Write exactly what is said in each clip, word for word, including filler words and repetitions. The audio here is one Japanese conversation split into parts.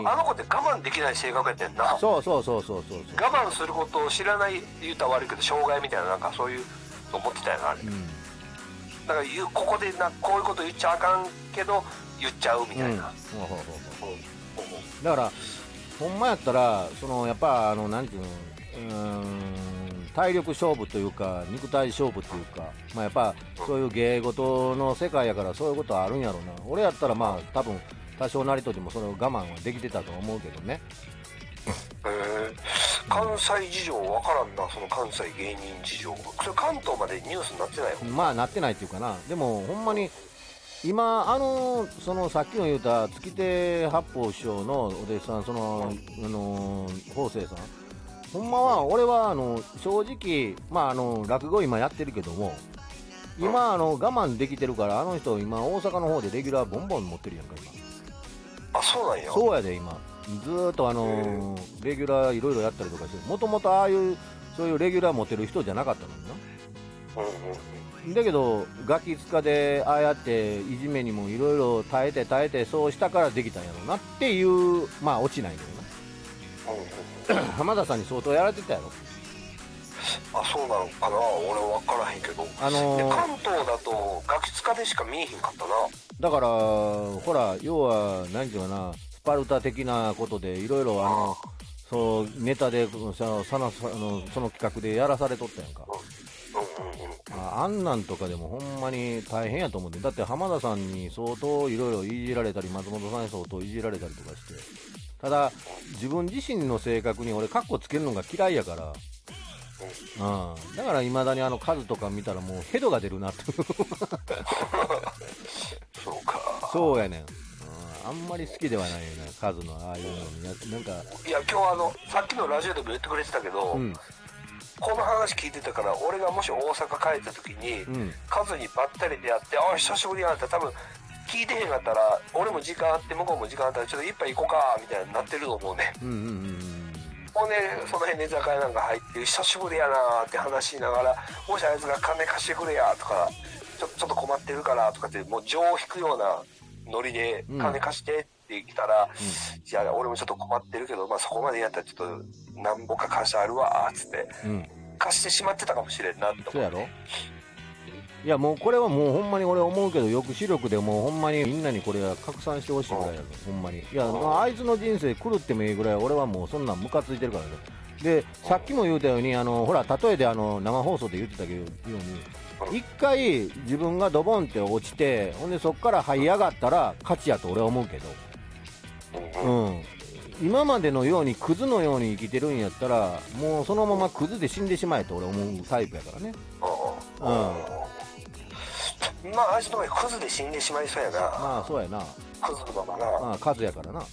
あの子って我慢できない性格やってんな。 そうそうそうそうそうそう。 我慢することを知らない、言ったら悪いけど障害みたいな、なんかそういうの思ってたよなあれ、うん、だから言う、ここでなこういうこと言っちゃあかんけど言っちゃうみたいな、うん、 だからほんまやったらそのやっぱあのなんていうの、うーん、体力勝負というか肉体勝負というか、まあ、やっぱそういう芸事の世界やからそういうことあるんやろうな。俺やったらまあ多分多少なりとでもそれを我慢はできてたと思うけどね。 へえ、関西事情わからんな、その関西芸人事情。それ関東までニュースになってないの？ まあなってないっていうかな。でもほんまに今あのそのさっきの言うた月亭八方師匠のお弟子さん、その、うん、あの方正さん、ほんまは俺はあの正直まああの落語今やってるけども、今あの我慢できてるから、あの人今大阪の方でレギュラーボンボン持ってるやんか今。 あ、そうなんや。 そうやで今ずーっとあのー、レギュラーいろいろやったりとかして、もともとああいうそういうレギュラー持ってる人じゃなかったのにな、うんうん、だけどガキ使でああやっていじめにもいろいろ耐えて耐えてそうしたからできたんやろうなっていうまあ落ちないんだよな、うんうん、浜田さんに相当やられてたやろ。 あ、そうなのかな、俺分からへんけど、あのー、関東だとガキ使でしか見えへんかったな。 だからほら要は何て言うかな、スパルタ的なことでいろいろあのそうネタでそのそのその企画でやらされとったやんか、うんうんうん、あ, あんなんとかでもほんまに大変やと思って。だって浜田さんに相当いろいろいじられたり、松本さんに相当いじられたりとかして、ただ自分自身の性格に俺カッコつけるのが嫌いやから、うん、だからいまだにあの数とか見たらもうヘドが出るなってそうか、 そうやねん、あんまり好きではないよね、カズのああいうのに。なんかいや、今日あのさっきのラジオでも言ってくれてたけど、うん、この話聞いてたから、俺がもし大阪帰った時に、うん、カズにばったり出会って、ああ久しぶりやって多分聞いてへんかったら、俺も時間あって向こうも時間あったらちょっと一杯行こうかみたいになってると思うね。うんうんうん、もうね、その辺寝酒屋なんか入って久しぶりやなーって話しながら、もしあいつが金貸してくれやとか、ちょちょっと困ってるからとかって、もう情を引くようなノリで金貸してって来たら、うん、いや俺もちょっと困ってるけど、まあそこまでやったらちょっと何ぼか貸してあるわーっつって、うん、貸してしまってたかもしれんなって思って。 そうやろ。いやもうこれはもうほんまに俺思うけど、抑止力でもうほんまにみんなにこれは拡散してほしいぐらいやろ、ほんまに。いや、まあ、あいつの人生狂ってもいいぐらい俺はもうそんなんムカついてるからね。でさっきも言うたように、あのほら例えであの生放送で言ってたけどように、一回自分がドボンって落ちて、ほんでそっから這い上がったら勝ちやと俺は思うけど、うん、今までのようにクズのように生きてるんやったらもうそのままクズで死んでしまえと俺思うタイプやからね。うん、 まああいつの場合クズで死んでしまいそうやな。 まあそうやな、 クズのままな、 まあ数やからな。うん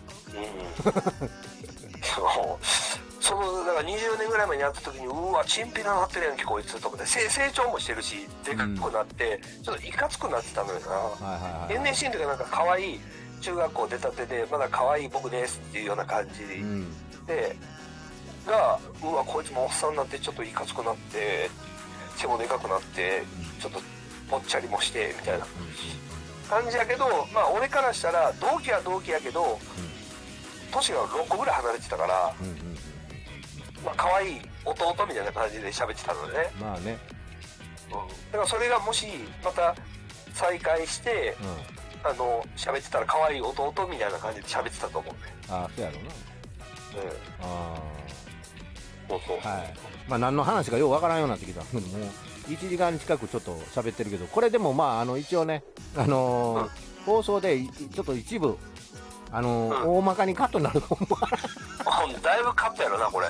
そうそのだからにじゅうねんぐらい前に会った時に、うわチンピラなってるやんけこいつと思って、成長もしてるしでかくなって、うん、ちょっといかつくなってたのよな。はいはい、エヌエスシー の時はなんか可愛い中学校出たてでまだ可愛い僕ですっていうような感じで、うん、がうわこいつもおっさんになってちょっといかつくなって背もでかくなってちょっとぽっちゃりもしてみたいな感じやけど、まあ俺からしたら同期は同期やけど、年がろっこぐらい離れてたから、うんうんうん、まあ可愛い弟みたいな感じで喋ってたのね。 まあね、 うん、だからそれがもしまた再会して、うん、あの喋ってたら可愛い弟みたいな感じで喋ってたと思うね。 ああそうやろうな。うん、ああそうそう、 はい、まあ何の話かようわからんようになってきた。もういちじかん近くちょっと喋ってるけど、これでもまああの一応ね、あのーうん、放送でちょっと一部あのーうん、大まかにカットになると思う。 だいぶカットやろなこれ。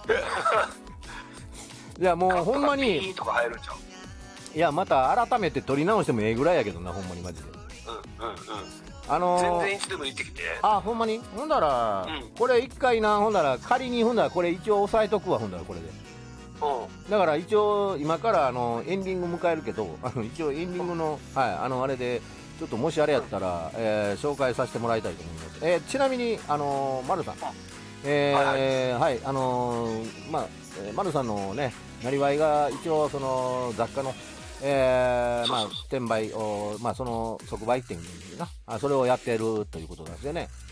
いやもうほんまにピーとか入るんちゃう。 いやまた改めて撮り直してもええぐらいやけどな、ほんまにマジで。 うんうんうん。 あのー、 全然いつでも言ってきて。 あほんまに。ほんだら、うん、これ一回な、ほんだら仮にほんだらこれ一応押さえとくわ、ほんだらこれで。うん、だから一応今からあのエンディング迎えるけど、あの一応エンディングの、はい、あのあれでちょっともしあれやったら、えー、紹介させてもらいたいと思います。えー、ちなみにあのー、丸さん、えー、はい、はい、あのー、まあ、えー、丸さんのね、なりわいが一応その雑貨の、えー、まあ転売を、まあその即売店な、あそれをやってるということなんですよね。